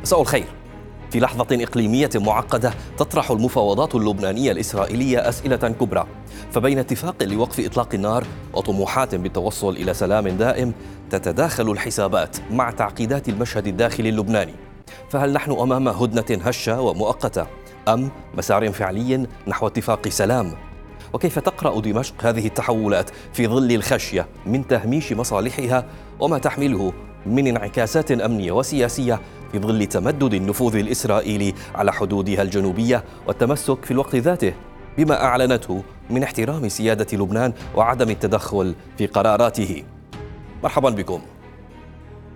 مساء الخير. في لحظة إقليمية معقدة تطرح المفاوضات اللبنانية الإسرائيلية أسئلة كبرى، فبين اتفاق لوقف إطلاق النار وطموحات بالتوصل إلى سلام دائم تتداخل الحسابات مع تعقيدات المشهد الداخلي اللبناني. فهل نحن أمام هدنة هشة ومؤقتة أم مسار فعلي نحو اتفاق سلام؟ وكيف تقرأ دمشق هذه التحولات في ظل الخشية من تهميش مصالحها وما تحمله من انعكاسات أمنية وسياسية في ظل تمدد النفوذ الإسرائيلي على حدودها الجنوبية والتمسك في الوقت ذاته بما أعلنته من احترام سيادة لبنان وعدم التدخل في قراراته؟ مرحبا بكم.